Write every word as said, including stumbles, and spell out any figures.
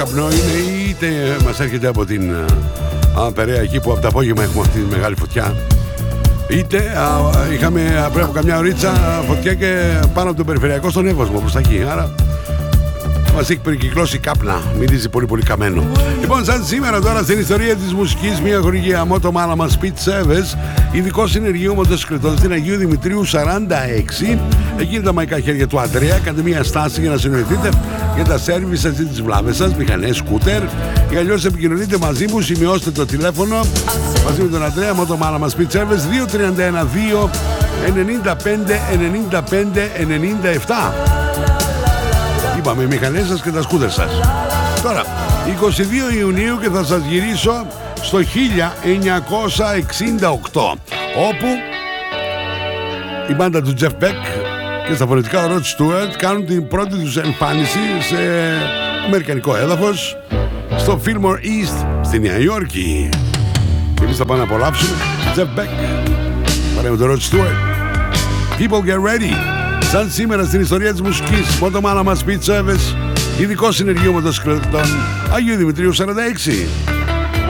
καπνό είναι, είτε μας έρχεται από την α, Περαία εκεί που από το απόγευμα έχουμε αυτή τη μεγάλη φωτιά, είτε α, είχαμε πριν από καμιά ωρίτσα φωτιά και πάνω από τον περιφερειακό στον Εύωσμο προς τα εκεί. Άρα μας έχει περικυκλώσει κάπνα, μυρίζει πολύ πολύ καμένο. Λοιπόν, σαν σήμερα τώρα στην ιστορία της μουσικής, μια χορηγία Moto Malama Speed Service, ειδικό συνεργείο μοτοσυκλετών στην Αγίου Δημητρίου σαράντα έξι. Εκεί είναι τα μαϊκά χέρια του Αντρέα. Κάντε μια στάση για να συνοηθείτε για τα σέρβις σας ή τις βλάβες σας, μηχανές, σκούτερ, ή αλλιώς επικοινωνείτε μαζί μου, σημειώστε το τηλέφωνο μαζί με τον Αντρέα, Moto Malama Speed Service δύο τρία ένα δύο εννιά πέντε εννιά πέντε εννιά επτά. Είπαμε, οι μηχανές σας και τα σκούτερ σας. Τώρα, είκοσι δύο Ιουνίου και θα σας γυρίσω στο χίλια εννιακόσια εξήντα οκτώ, όπου η μπάντα του Jeff Beck και στα φωνητικά ο Rod Stewart κάνουν την πρώτη τους εμφάνιση σε αμερικανικό έδαφος, στο Fillmore East στη Νέα Υόρκη. Και εμείς θα πάμε να απολαύσουμε Jeff Beck παρέα με τον Rod Stewart. People get ready. Σαν σήμερα στην ιστορία της μουσικής, Moto Malama Speed Service, ειδικό συνεργείο μοτοσυκλετών Αγίου Δημητρίου σαράντα έξι.